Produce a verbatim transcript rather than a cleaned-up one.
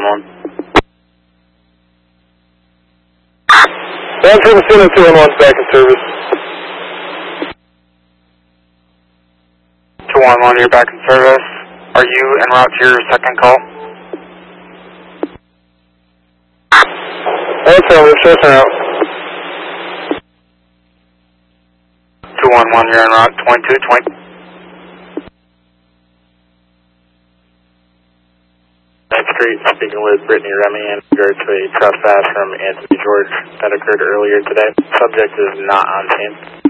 one. one seven seven two one one back in service. two one one, you're back in service. Are you en route to your second call? Okay, we're just en route. two one one, you're en route, twenty-two twenty. ninth Street, speaking with Brittany Remy in regard to a trespass from Anthony George that occurred earlier today. Subject is not on scene.